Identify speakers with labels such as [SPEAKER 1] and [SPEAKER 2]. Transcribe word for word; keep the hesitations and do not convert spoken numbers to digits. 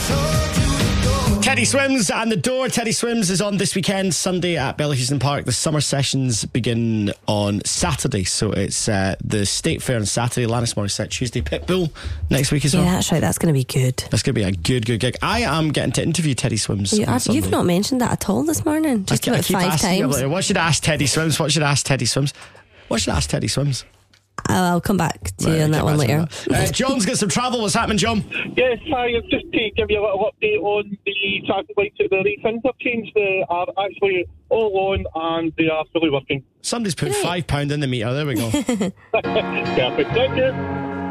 [SPEAKER 1] Teddy Swims and The Door. Teddy Swims is on this weekend, Sunday at Bellahouston Park. The summer sessions begin on Saturday, so it's uh, the State Fair on Saturday, Alanis Morissette Tuesday, Pitbull next week as well.
[SPEAKER 2] Yeah, that's right, that's going to be good.
[SPEAKER 1] That's going to be a good, good gig. I am getting to interview Teddy Swims.
[SPEAKER 2] You
[SPEAKER 1] on
[SPEAKER 2] are,
[SPEAKER 1] Sunday.
[SPEAKER 2] You've not mentioned that at all this morning, just
[SPEAKER 1] I,
[SPEAKER 2] about
[SPEAKER 1] I keep
[SPEAKER 2] five
[SPEAKER 1] asking
[SPEAKER 2] times.
[SPEAKER 1] you, what should I ask Teddy Swims? What should I ask Teddy Swims? What should I ask Teddy Swims?
[SPEAKER 2] I'll, I'll come back to
[SPEAKER 1] Right,
[SPEAKER 2] you on that
[SPEAKER 1] get
[SPEAKER 2] one
[SPEAKER 1] back to
[SPEAKER 2] later.
[SPEAKER 1] that. Uh, John's got some travel. What's happening, John?
[SPEAKER 3] Yes, hi. Just to give you a little update on the traffic lights at the Reef Interchange. They are actually all on and they are fully working.
[SPEAKER 1] Somebody's put
[SPEAKER 2] Great.
[SPEAKER 1] five pound in the meter. There we go.
[SPEAKER 3] Perfect. Thank you.